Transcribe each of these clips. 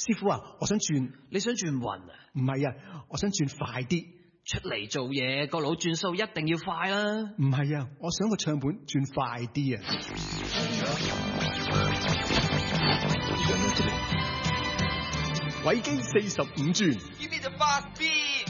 師傅啊，我想轉。 你想轉運啊？ 唔係啊，我想轉快啲。 出嚟做嘢，個腦轉數一定要快啦。 唔係啊，我想個唱盤轉快啲啊。偉基45轉。 Give me the fast beat。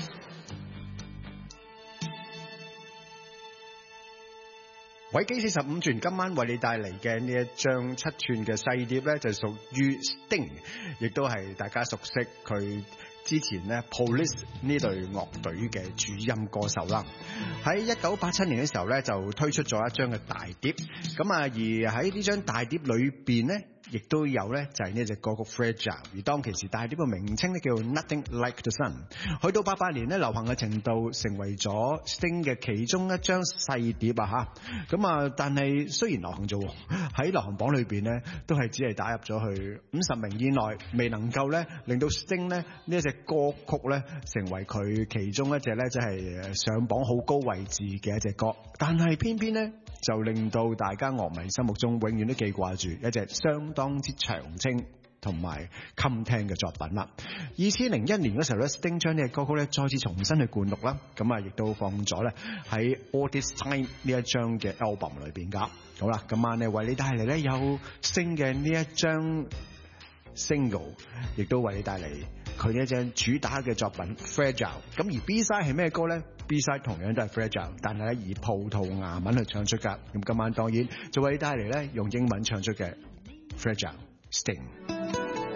偉基45轉今晚為你帶嚟嘅呢一張7寸嘅細碟咧，就屬於 Sting， 亦都係大家熟悉佢之前咧 Police 呢隊樂隊嘅主音歌手啦。喺1987年嘅時候咧，就推出咗一張嘅大碟。咁啊，而喺呢張大碟裏邊咧，亦都有咧就係呢隻歌曲 Fragile， 而當其時大碟嘅名稱咧叫 Nothing Like the Sun。去到88年咧，流行嘅程度成為咗 Sting 嘅其中一張細碟啊吓。咁啊，但係雖然流行咗喺流行榜裏邊咧，都係只係打入咗去50名以內，未能夠咧令到 Sting 咧呢一隻歌曲咧成為佢其中一隻咧即係上榜好高位置嘅一隻歌。但係偏偏咧就令到大家樂迷心目中永遠都記掛住一隻相當之長青同埋襟聽嘅作品啦。2001年嗰時候咧 Sting 將呢隻歌曲咧再次重新去灌錄啦，咁啊亦都放咗咧喺 All This Time 呢一張嘅 album 裏邊噶。好啦，今晚咧為你帶嚟咧有 Sting 嘅呢一張 single， 亦都為你帶嚟佢呢一張主打嘅作品 Fragile。咁而 B-side 係咩歌咧？ B-side 同樣都係 Fragile， 但係咧以葡萄牙文去唱出噶。咁今晚當然就為你帶嚟咧用英文唱出嘅 Fragile Sting。